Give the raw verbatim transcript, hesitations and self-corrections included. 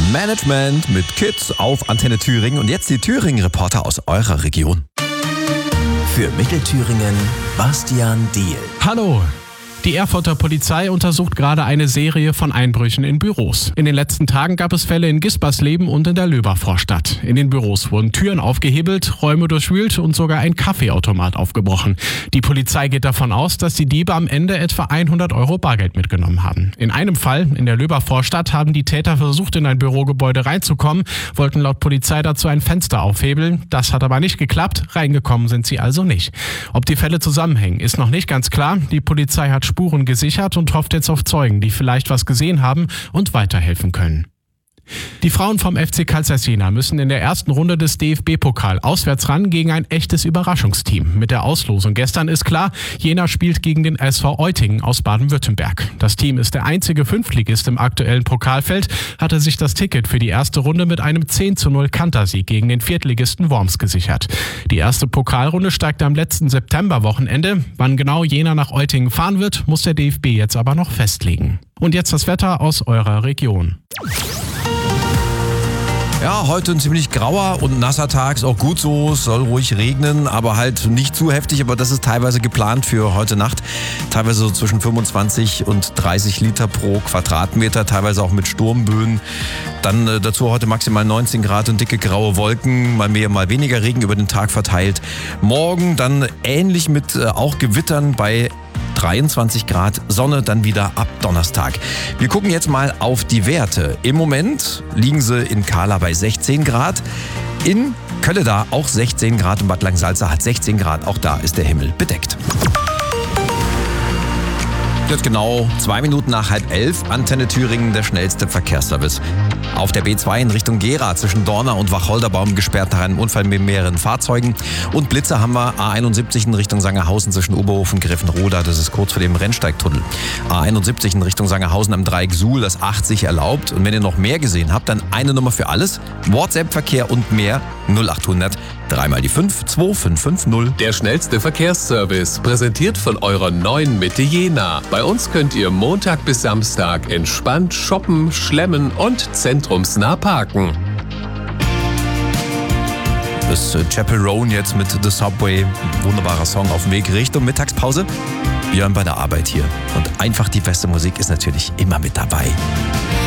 Management mit Kids auf Antenne Thüringen. Und jetzt die Thüringen-Reporter aus eurer Region. Für Mittelthüringen Bastian Diehl. Hallo! Die Erfurter Polizei untersucht gerade eine Serie von Einbrüchen in Büros. In den letzten Tagen gab es Fälle in Gispersleben und in der Löber-Vorstadt. In den Büros wurden Türen aufgehebelt, Räume durchwühlt und sogar ein Kaffeeautomat aufgebrochen. Die Polizei geht davon aus, dass die Diebe am Ende etwa hundert Euro Bargeld mitgenommen haben. In einem Fall, in der Löber-Vorstadt, haben die Täter versucht, in ein Bürogebäude reinzukommen, wollten laut Polizei dazu ein Fenster aufhebeln. Das hat aber nicht geklappt, reingekommen sind sie also nicht. Ob die Fälle zusammenhängen, ist noch nicht ganz klar. Die Polizei hat Spuren gesichert und hofft jetzt auf Zeugen, die vielleicht was gesehen haben und weiterhelfen können. Die Frauen vom F C Carl Zeiss Jena müssen in der ersten Runde des D F B-Pokal auswärts ran gegen ein echtes Überraschungsteam. Mit der Auslosung gestern ist klar, Jena spielt gegen den S V Eutingen aus Baden-Württemberg. Das Team ist der einzige Fünftligist im aktuellen Pokalfeld, hatte sich das Ticket für die erste Runde mit einem zehn zu null Kantersieg gegen den Viertligisten Worms gesichert. Die erste Pokalrunde steigte am letzten Septemberwochenende. Wann genau Jena nach Eutingen fahren wird, muss der D F B jetzt aber noch festlegen. Und jetzt das Wetter aus eurer Region. Ja, heute ein ziemlich grauer und nasser Tag, ist auch gut so, es soll ruhig regnen, aber halt nicht zu heftig, aber das ist teilweise geplant für heute Nacht. Teilweise so zwischen fünfundzwanzig und dreißig Liter pro Quadratmeter, teilweise auch mit Sturmböen. Dann äh, dazu heute maximal neunzehn Grad und dicke graue Wolken, mal mehr, mal weniger Regen über den Tag verteilt. Morgen dann ähnlich mit äh, auch Gewittern bei dreiundzwanzig Grad, Sonne dann wieder ab Donnerstag. Wir gucken jetzt mal auf die Werte. Im Moment liegen sie in Kahla bei sechzehn Grad, in Kölleda auch sechzehn Grad und Bad Langensalza hat sechzehn Grad. Auch da ist der Himmel bedeckt. Jetzt genau zwei Minuten nach halb elf, Antenne Thüringen, der schnellste Verkehrsservice. Auf der B zwei in Richtung Gera zwischen Dorna und Wacholderbaum gesperrt nach einem Unfall mit mehreren Fahrzeugen. Und Blitzer haben wir A einundsiebzig in Richtung Sangerhausen zwischen Oberhof und Griffenroda, das ist kurz vor dem Rennsteigtunnel. A einundsiebzig in Richtung Sangerhausen am Dreieck Suhl, das achtzig erlaubt. Und wenn ihr noch mehr gesehen habt, dann eine Nummer für alles. WhatsApp-Verkehr und mehr null achthundert dreimal die fünf zwei fünf fünf null. Der schnellste Verkehrsservice, präsentiert von eurer neuen Mitte Jena. Bei uns könnt ihr Montag bis Samstag entspannt shoppen, schlemmen und zentrumsnah parken. Das Chaperone jetzt mit The Subway, wunderbarer Song auf dem Weg Richtung Mittagspause. Wir sind bei der Arbeit hier und einfach die beste Musik ist natürlich immer mit dabei.